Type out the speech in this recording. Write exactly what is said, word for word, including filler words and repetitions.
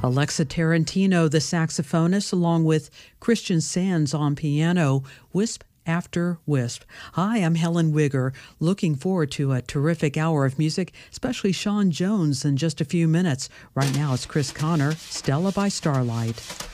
Alexa Tarantino, the saxophonist, along with Christian Sands on piano, Wisp After Wisp. Hi, I'm Helen Wigger, looking forward to a terrific hour of music, especially Sean Jones in just a few minutes. Right now it's Chris Connor, Stella by Starlight.